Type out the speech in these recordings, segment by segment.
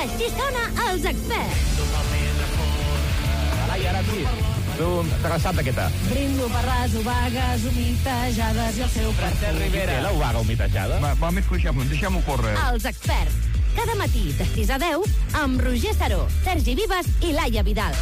Així sona Els Experts. Laia, ara tu t'has sap d'aquesta. Brindo per les obagues humitejades i el seu Francesc Rivera. La obaga humitejada? Va, més deixem-ho córrer. Els Experts. Cada matí de 6 a 10 amb Roger Saró, Sergi Vives i Laia Vidal.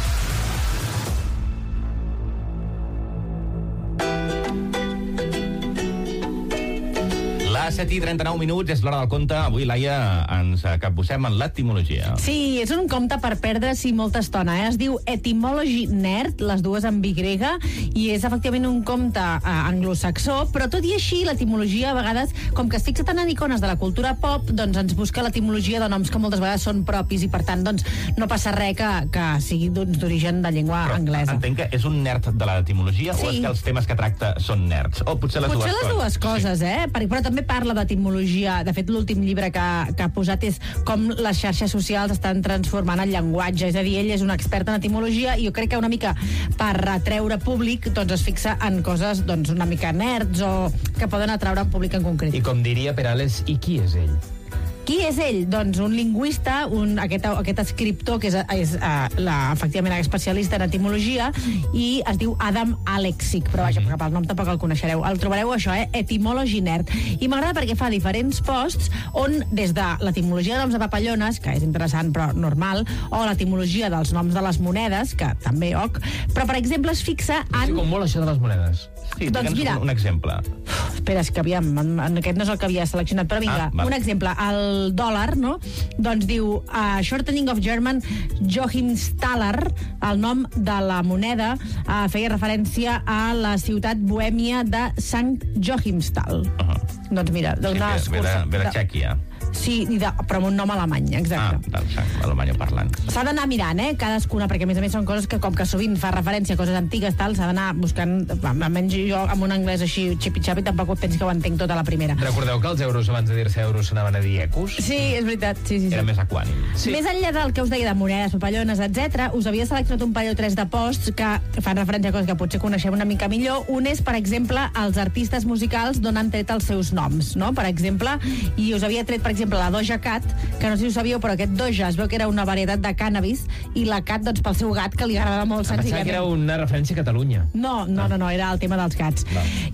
A 7:39 és l'hora del conte. Avui, Laia, ens capbussem en l'etimologia. Sí, és un conte per perdre-s'hi molta estona. Es diu Etymology Nerd, les dues amb Y, i és efectivament un conte anglosaxó, però tot i així l'etimologia a vegades, com que es fixa tant en icones de la cultura pop, doncs ens busca l'etimologia de noms que moltes vegades són propis i per tant doncs, no passa res que sigui d'origen de llengua anglesa. Entenc que és un nerd de l'etimologia, sí. O és que els temes que tracta són nerds? O potser les dues coses, sí. Però també parla d'etimologia. De fet, l'últim llibre que ha posat és com les xarxes socials estan transformant el llenguatge. És a dir, ell és un expert en etimologia i jo crec que una mica per atreure públic doncs es fixa en coses doncs, una mica nerds o que poden atraure públic en concret. I com diria Perales, i qui és ell? Qui és ell? Doncs un lingüista, aquest escriptor que és efectivament especialista en etimologia i es diu Adam Alexic, però vaja, perquè pel nom tampoc el coneixereu. El trobareu això, Etymology Nerd. I m'agrada perquè fa diferents posts on des de l'etimologia de noms de papallones, que és interessant però normal, o l'etimologia dels noms de les monedes, que també però per exemple es fixa en... Sí, com molt això de les monedes. Sí, doncs mira, un exemple. Espera, és que aviam, aquest no és el que havia seleccionat, però vinga, un exemple, el dòlar, no? Doncs diu, shortening of German Joachimsthaler, el nom de la moneda, feia referència a la ciutat bohèmia de Sant Joachimsthal. Doncs mira, ve de Txèquia. Sí, però amb un nom alemany, exacte. Del sang alemany parlant. S'ha d'anar mirant, cadascuna, perquè a més són coses que, com que sovint fa referència a coses antigues, s'ha d'anar buscant, almenys jo amb un anglès així xipi-xapi tampoc penso que ho entenc tota la primera. Recordeu que els euros, abans de dir-se euros, s'anaven a dir ecos? Sí, és veritat, sí. Era més equànim. Sí. Més enllà del que us deia de monedes, papallones, etc., us havia seleccionat un parell o tres de posts que fan referència a coses que potser coneixem una mica millor. Un és, per exemple, els artistes musicals d'on han tret els seus noms, no? Per exemple, i us havia tret, per exemple, la Doja Cat, que no sé si ho sabíeu, però aquest Doja es veu que era una varietat de cànnabis i la Cat, doncs, pel seu gat, que li agradava molt senzillament. Pensava que era una referència a Catalunya. No, era el tema dels gats.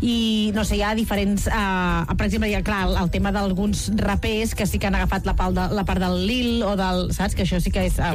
I, no sé, hi ha diferents... per exemple, hi ha, clar, el tema d'alguns rapers que sí que han agafat la part del Lil o del... Saps? Que això sí que és...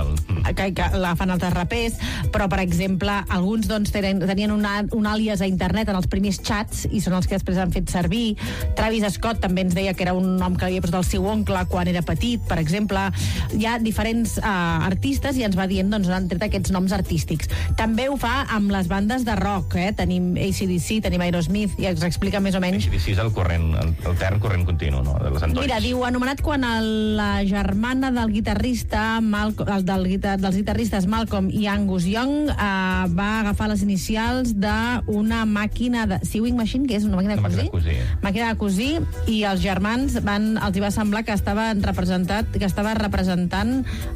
que l'agafen altres rapers, però, per exemple, alguns, doncs, tenien un àlies a internet en els primers chats i són els que després han fet servir. Travis Scott també ens deia que era un nom que havia posat el seu oncle quan era petit, per exemple. Hi ha diferents artistes i ens va dient, doncs, han tret aquests noms artístics. També ho fa amb les bandes de rock, Tenim AC/DC, tenim Aerosmith, i ens explica més o menys. AC/DC és el tern corrent continu, no?, de les antolles. Mira, diu, anomenat quan la germana del guitarrista, dels guitarristes Malcolm i Angus Young va agafar les inicials d'una màquina de sewing machine, que és una màquina de cosir. Màquina de cosir, i els germans els hi va semblar que estava representant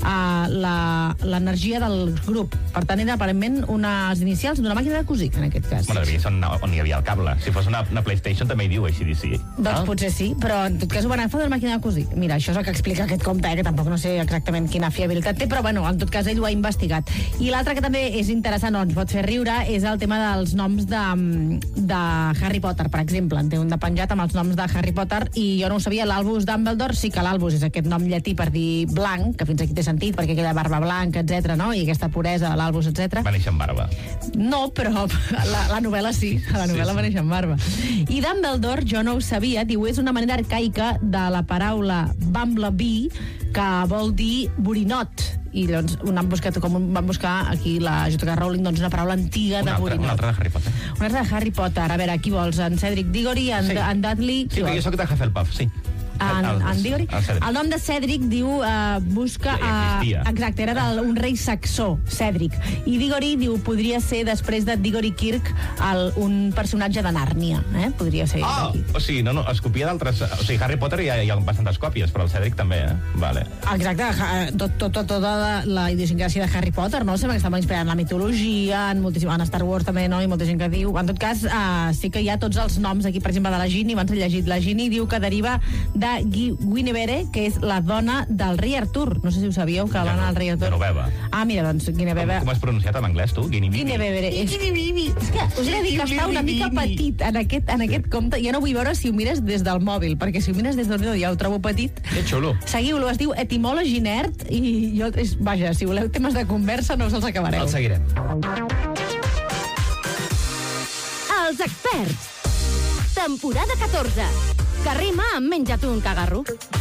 l'energia del grup. Per tant, era aparentment unes inicials d'una màquina de cosir, en aquest cas. Bueno, devia ser on hi havia el cable. Si fos una PlayStation també hi diu AC/DC. Doncs potser sí, però en tot cas ho van agafar d'una màquina de cosir. Mira, això és el que explica aquest compte, que tampoc no sé exactament quina fiabilitat té, però bueno, en tot cas ell ho ha investigat. I l'altre que també és interessant, o ens pot fer riure, és el tema dels noms de Harry Potter, per exemple. En té un de penjat amb els noms de Harry Potter i jo no ho sabia, l'Albus Dumbledore, sí que l'Albus és aquest nom llatí per dir blanc, que fins aquí té sentit, perquè aquella barba blanca, etc., no? I aquesta puresa, l'Albus, etc. Va néixer amb barba. No, però la novel·la sí, a la novel·la va néixer amb barba. I Dumbledore, jo no ho sabia, diu, és una manera arcaica de la paraula bumblebee, que vol dir borinot. I doncs van buscar aquí la J.K. Rowling, doncs una paraula antiga de borinot. Una altra de Harry Potter. Una altra de Harry Potter. A veure, qui vols? En Cedric Diggory, en Dudley... Sí, perquè jo soc de Hufflepuff, sí. En Diggory. El nom de Cedric diu busca... Exacte, era un rei saxó, Cedric. I Diggory diu podria ser després de Diggory Kirk un personatge de Nàrnia, podria ser. O sigui, no, es copia d'altres... O sigui, Harry Potter hi ha bastantes còpies, però el Cedric també, Vale. Exacte, tota la idiosincràsia de Harry Potter, no? Sembla que estava inspirat en la mitologia, en Star Wars també, no? I molta gent que diu... En tot cas, sí que hi ha tots els noms aquí, per exemple, de la Ginny, abans he llegit, la Ginny diu que deriva de era Guinevere, que és la dona del rei Artur. No sé si ho sabíeu, que la dona del rei Artur... Genoveva. Ah, mira, doncs, Guinevere... Com has pronunciat en anglès, tu? Guinevere. És que us he de dir que està una mica petit en aquest compte. Jo no vull veure si ho mires des del mòbil, perquè si ho mires des del mòbil ja ho trobo petit. Que xulo. Seguiu-lo, es diu Etymology Nerd, i jo, vaja, si voleu temes de conversa no us els acabareu. El seguirem. Els experts. Temporada 14. Que rima amb menja't un cagarro.